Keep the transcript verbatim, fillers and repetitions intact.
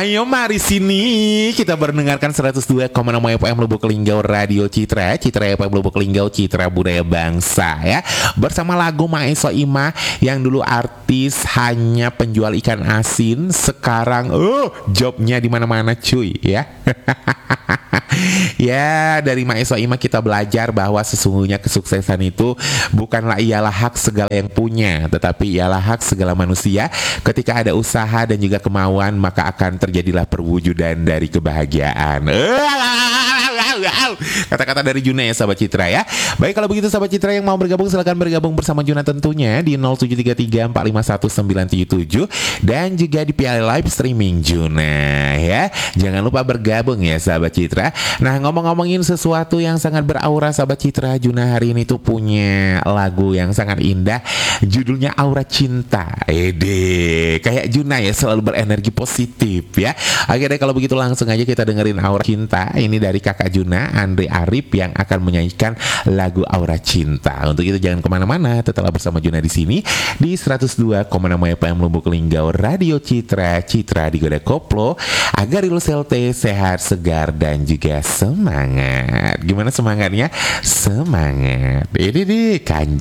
Ayo mari sini kita mendengarkan seratus dua koma enam F M Lubuk Linggau Radio Citra, Citra F M Lubuk Linggau, Citra Budaya Bangsa ya. Bersama lagu Mae Soimah yang dulu artis hanya penjual ikan asin, sekarang oh jobnya di mana-mana cuy ya. Ya, dari Mae Soimah kita belajar bahwa sesungguhnya kesuksesan itu bukanlah ialah hak segala yang punya, tetapi ialah hak segala manusia. Ketika ada usaha dan juga kemauan, maka akan terjadilah perwujudan dari kebahagiaan. Kata-kata dari Juna ya sahabat Citra ya. Baik, kalau begitu sahabat Citra yang mau bergabung silakan bergabung bersama Juna tentunya di nol tujuh tiga tiga empat lima satu sembilan tujuh tujuh dan juga di P L live streaming Juna ya. Jangan lupa bergabung ya sahabat Citra. Nah, ngomong-ngomongin sesuatu yang sangat beraura sahabat Citra, Juna hari ini tuh punya lagu yang sangat indah, judulnya Aura Cinta. Ede, kayak Juna ya, selalu berenergi positif ya. Oke deh, kalau begitu langsung aja kita dengerin Aura Cinta. Ini dari kakak Juna, Andre Arif yang akan menyanyikan lagu Aura Cinta. Untuk itu jangan kemana-mana, tetaplah bersama Juna di sini di seratus dua koma enam F M Lubuk Linggau Radio Citra, Citra di Goda Koplo, agar lu selte sehat, segar dan juga semangat. Gimana semangatnya? Semangat. Ini nih Kanjeng